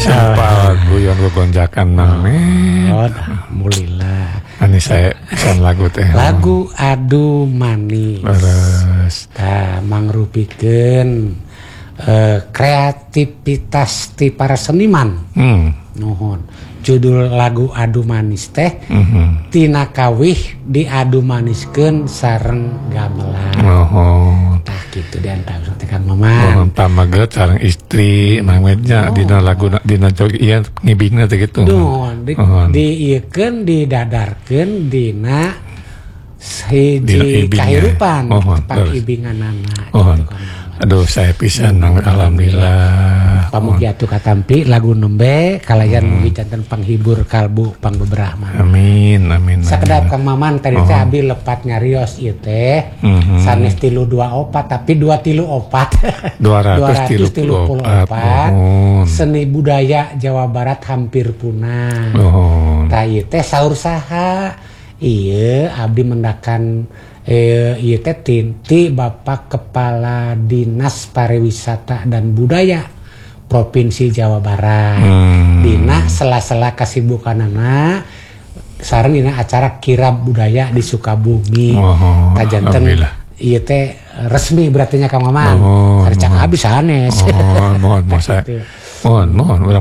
Siapa guyon gonjakan name. Alhamdulillah. Ini saya pesan lagu teh. Lagu Adu Manis. Terus Mangrupikeun kreativitas ti para seniman. Nuhun. Judul lagu Adu Manis teh tina kawih diadu maniskeun sareng gamelan. Tah kitu diantara tekan Maman. Pamaget sareng istri mangwednya dina lagu dina jog ieu ngibingna teh kitu. Diiekeun didadarkeun dina hiji kahirupan pangibinganana. Aduh saya pisan alhamdulillah. Pamugi atuh katampi lagu nembe kalayan mugi janten panghibur kalbu pangbeberah. Amin. Sakedap Kang Maman tadi teh abi lepat nyarios ieu teh sanes 324 tapi 234 234 seni budaya Jawa Barat hampir punah. Tah ieu teh saur saha? Ieu abdi mendakan ieu teh ti Bapak Kepala Dinas Pariwisata dan Budaya Provinsi Jawa Barat. Dina sela-sela kasibukanana sareng dina acara kirab budaya di Sukabumi. Kajanten ieu teh resmi berarti nya Kang Maman. Hareucak abis sanes. Mohon